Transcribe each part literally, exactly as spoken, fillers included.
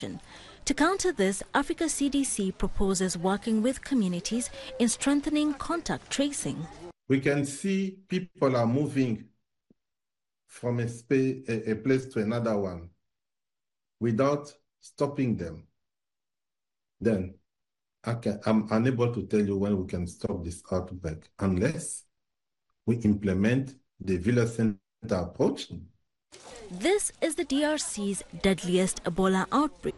To counter this, Africa C D C proposes working with communities in strengthening contact tracing. We can see people are moving from a, space, a, a place to another one without stopping them. Then I can, I'm unable to tell you when we can stop this outbreak unless we implement the Villa Center approach. This is the D R C's deadliest Ebola outbreak.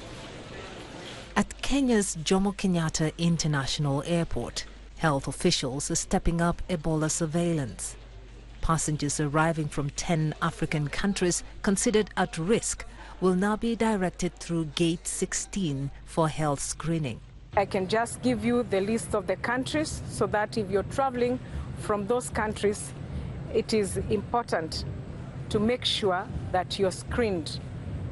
At Kenya's Jomo Kenyatta International Airport, health officials are stepping up Ebola surveillance. Passengers arriving from ten African countries considered at risk will now be directed through Gate sixteen for health screening. I can just give you the list of the countries so that if you're traveling from those countries, it is important to make sure that you're screened.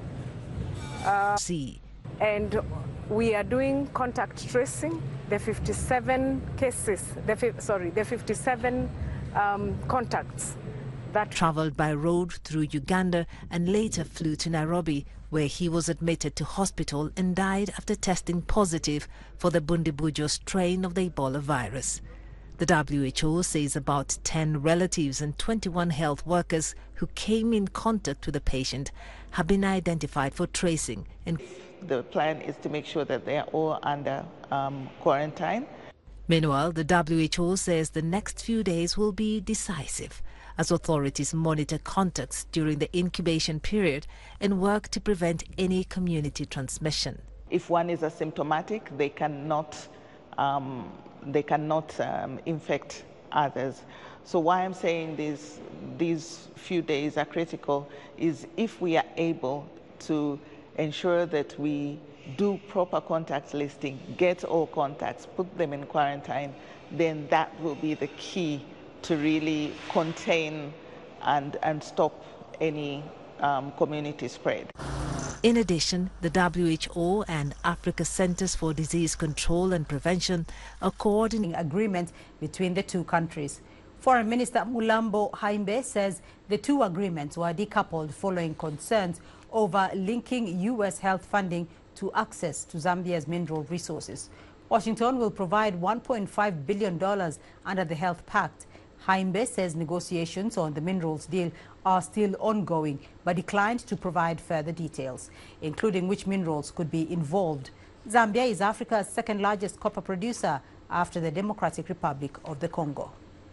Uh, See. And we are doing contact tracing, the fifty-seven cases, the, sorry, the fifty-seven um, contacts that traveled by road through Uganda and later flew to Nairobi, where he was admitted to hospital and died after testing positive for the Bundibugyo strain of the Ebola virus. The W H O says about ten relatives and twenty-one health workers who came in contact with the patient have been identified for tracing. And the plan is to make sure that they are all under um, quarantine. Meanwhile, the W H O says the next few days will be decisive as authorities monitor contacts during the incubation period and work to prevent any community transmission. If one is asymptomatic, they cannot, um, they cannot um, infect others. So why I'm saying these, these few days are critical is if we are able to ensure that we do proper contact listing, get all contacts, put them in quarantine, then that will be the key to really contain and, and stop any um, community spread. In addition, the W H O and Africa Centers for Disease Control and Prevention are coordinating agreements between the two countries. Foreign Minister Mulambo Haimbe says the two agreements were decoupled following concerns over linking U S health funding to access to Zambia's mineral resources. Washington will provide one point five billion dollars under the Health Pact. Haimbe says negotiations on the minerals deal are still ongoing, but declined to provide further details, including which minerals could be involved. Zambia is Africa's second largest copper producer after the Democratic Republic of the Congo.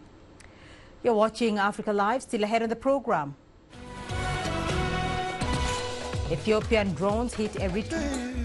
You're watching Africa Live. Still ahead on the program. Ethiopian drones hit Eritrea.